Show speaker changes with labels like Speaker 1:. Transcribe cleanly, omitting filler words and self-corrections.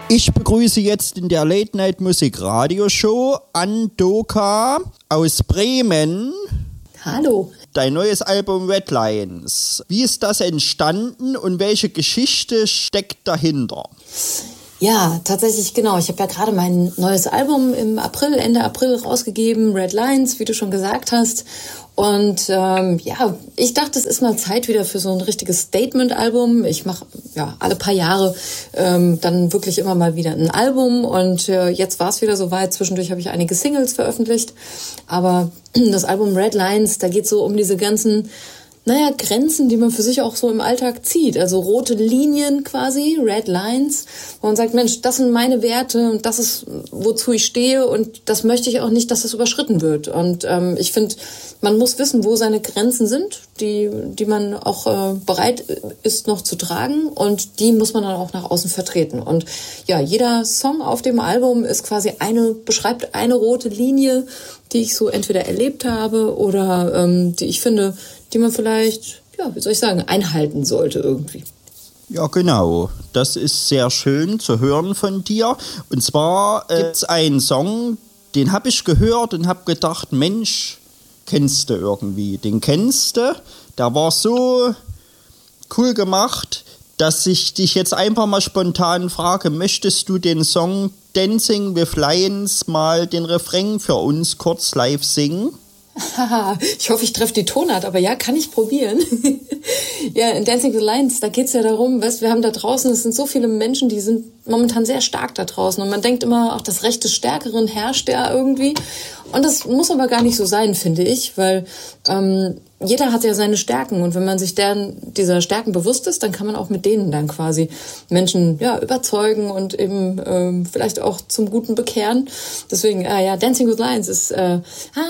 Speaker 1: Ich begrüße jetzt in der Late Night Musik Radioshow Andoka aus Bremen.
Speaker 2: Hallo.
Speaker 1: Dein neues Album Redlines. Wie ist das entstanden und welche Geschichte steckt dahinter?
Speaker 2: Ja, tatsächlich, genau. Ich habe ja gerade mein neues Album im April, Ende April rausgegeben, Redlines, wie du schon gesagt hast. Und ich dachte, es ist mal Zeit wieder für so ein richtiges Statement-Album. Ich mache alle paar Jahre dann wirklich immer mal wieder ein Album. Und jetzt war es wieder soweit. Zwischendurch habe ich einige Singles veröffentlicht. Aber das Album Redlines, da geht es so um diese ganzen Grenzen, die man für sich auch so im Alltag zieht. Also rote Linien quasi, Red Lines, wo man sagt, Mensch, das sind meine Werte und das ist, wozu ich stehe und das möchte ich auch nicht, dass das überschritten wird. Und ich finde, man muss wissen, wo seine Grenzen sind, die man auch bereit ist noch zu tragen und die muss man dann auch nach außen vertreten. Und ja, jeder Song auf dem Album ist quasi beschreibt eine rote Linie, die ich so entweder erlebt habe oder die ich finde, die man vielleicht, einhalten sollte irgendwie.
Speaker 1: Ja, genau. Das ist sehr schön zu hören von dir. Und zwar gibt es einen Song, den habe ich gehört und habe gedacht, Mensch, kennst du irgendwie. Den kennst du. Der war so cool gemacht, dass ich dich jetzt einfach mal spontan frage, möchtest du den Song Dancing with Lions mal den Refrain für uns kurz live singen?
Speaker 2: Ich hoffe, ich treffe die Tonart, aber ja, kann ich probieren. Ja, in Dancing with Lions, da geht's ja darum, wir haben da draußen, es sind so viele Menschen, die sind momentan sehr stark da draußen und man denkt immer, auch das Recht des Stärkeren herrscht ja irgendwie und das muss aber gar nicht so sein, finde ich, weil jeder hat ja seine Stärken und wenn man sich dieser Stärken bewusst ist, dann kann man auch mit denen dann quasi Menschen überzeugen und eben vielleicht auch zum Guten bekehren. Deswegen, Dancing with Lions ist